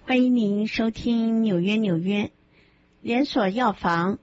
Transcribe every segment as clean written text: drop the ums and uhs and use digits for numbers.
欢迎您收听纽约连锁药房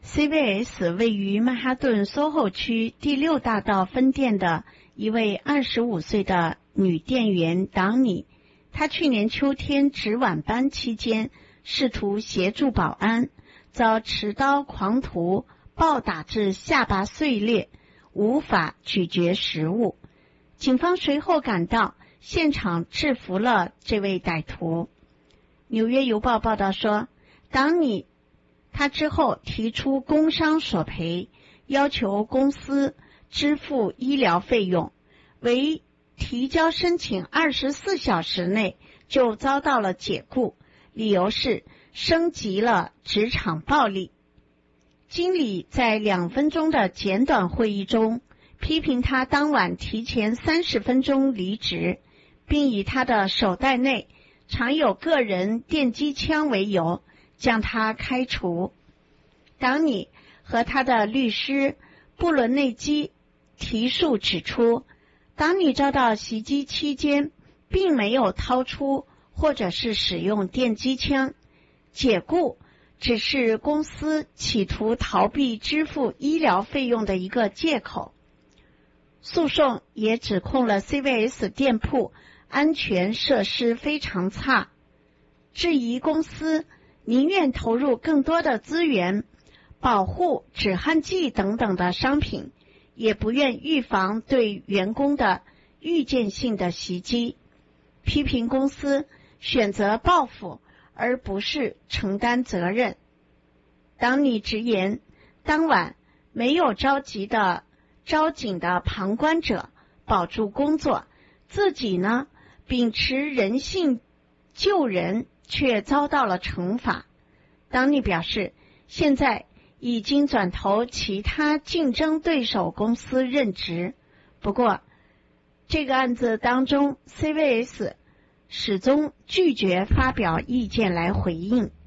CVS 位于曼哈顿 SoHo 区第6大道分店的一位25岁的女店员党尼，她去年秋天值晚班期间试图协助保安，遭持刀狂徒暴打至下巴碎裂，无法咀嚼食物。警方随后赶到现场，制服了这位歹徒。纽约邮报报道说，党尼他之后提出工伤索赔，要求公司支付医疗费用，为提交申请24小时内就遭到了解雇，理由是升级了职场暴力。经理在2分钟的简短会议中批评他当晚提前30分钟离职，并以他的手袋内常有个人电击枪为由将他开除。党尼和他的律师布伦内基提诉指出，党尼遭到袭击期间并没有掏出或者是使用电击枪，解雇只是公司企图逃避支付医疗费用的一个借口。诉讼也指控了 CVS 店铺安全设施非常差，质疑公司宁愿投入更多的资源保护止汗剂等等的商品，也不愿预防对员工的预见性的袭击，批评公司选择报复而不是承担责任。党尼直言，当晚没有召警的旁观者保住工作，自己呢秉持人性救人，却遭到了惩罚。党尼表示，现在已经转投其他竞争对手公司任职。不过，这个案子当中 CVS 始终拒绝发表意见来回应。